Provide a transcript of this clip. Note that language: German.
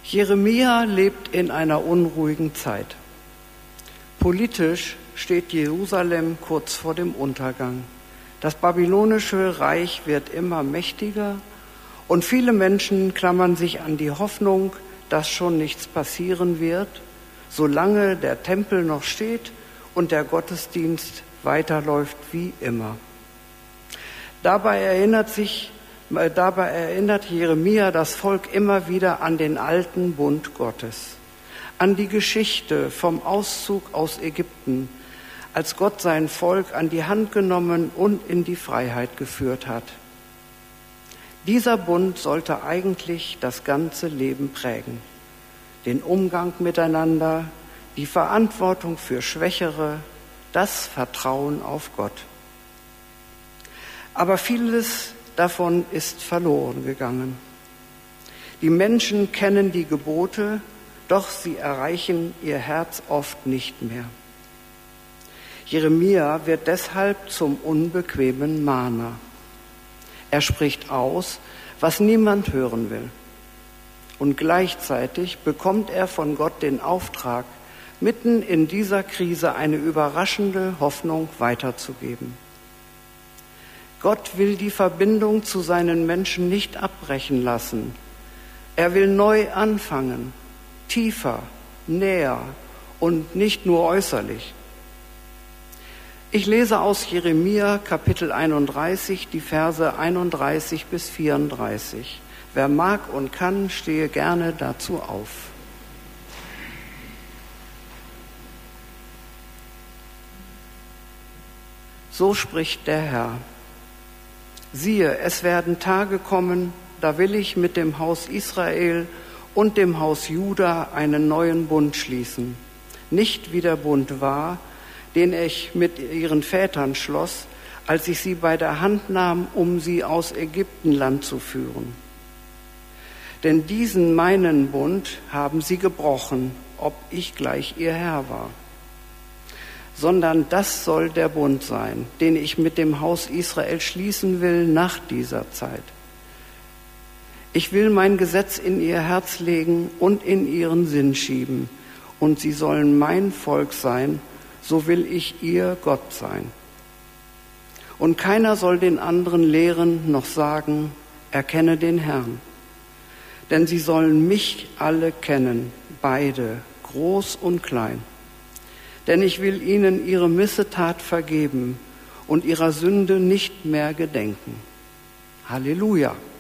Jeremia lebt in einer unruhigen Zeit. Politisch steht Jerusalem kurz vor dem Untergang. Das babylonische Reich wird immer mächtiger und viele Menschen klammern sich an die Hoffnung, dass schon nichts passieren wird, solange der Tempel noch steht und der Gottesdienst weiterläuft wie immer. Dabei erinnert Jeremia das Volk immer wieder an den alten Bund Gottes, an die Geschichte vom Auszug aus Ägypten, als Gott sein Volk an die Hand genommen und in die Freiheit geführt hat. Dieser Bund sollte eigentlich das ganze Leben prägen. Den Umgang miteinander, die Verantwortung für Schwächere, das Vertrauen auf Gott. Aber vieles davon ist verloren gegangen. Die Menschen kennen die Gebote, doch sie erreichen ihr Herz oft nicht mehr. Jeremia wird deshalb zum unbequemen Mahner. Er spricht aus, was niemand hören will. Und gleichzeitig bekommt er von Gott den Auftrag, mitten in dieser Krise eine überraschende Hoffnung weiterzugeben. Gott will die Verbindung zu seinen Menschen nicht abbrechen lassen. Er will neu anfangen, tiefer, näher und nicht nur äußerlich. Ich lese aus Jeremia Kapitel 31, die Verse 31 bis 34. Wer mag und kann, stehe gerne dazu auf. So spricht der Herr. Siehe, es werden Tage kommen, da will ich mit dem Haus Israel und dem Haus Juda einen neuen Bund schließen. Nicht wie der Bund war, den ich mit ihren Vätern schloss, als ich sie bei der Hand nahm, um sie aus Ägyptenland zu führen. Denn diesen meinen Bund haben sie gebrochen, ob ich gleich ihr Herr war. Sondern das soll der Bund sein, den ich mit dem Haus Israel schließen will nach dieser Zeit. Ich will mein Gesetz in ihr Herz legen und in ihren Sinn schieben, und sie sollen mein Volk sein, so will ich ihr Gott sein. Und keiner soll den anderen lehren noch sagen, erkenne den Herrn. Denn sie sollen mich alle kennen, beide, groß und klein. Denn ich will ihnen ihre Missetat vergeben und ihrer Sünde nicht mehr gedenken. Halleluja!